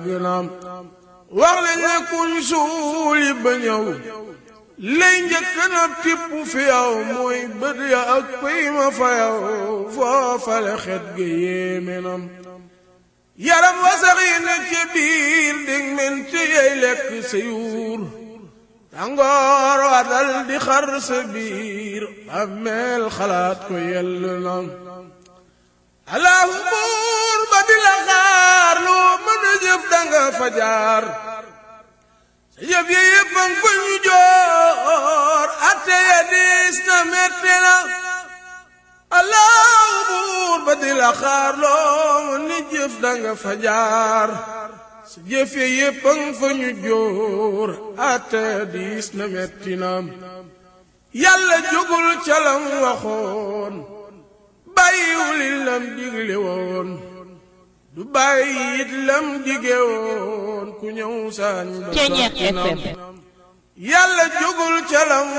yàgg na wax leen ne kuñ suuli ba ñëw lay njëkk na tipp fi yow mooy bët ya ak pëy ma fa yow foofale xet ga yéeme na yaram wasax yi ne ci biir dig men ci yey lekk sa yuur tàngoor wa dal di xar sa biir bàmmeel xalaat ko yell na allahu buur ba di la xaar loo mën a jëf danga fa jaar sa jëf ya yépp a ko ñu joor atte ya diis na metti na allahu buur ba di la xaar loo mën a jëf danga fa jaar sa jëf ya yépp a fa ñu joor atte ya diis na metti na yàlla jógul ca lam waxoon bàyyiwul lam digle woon du bàyyi it lam dige woon ku ñëw saañ ba yàlla jógul ca lam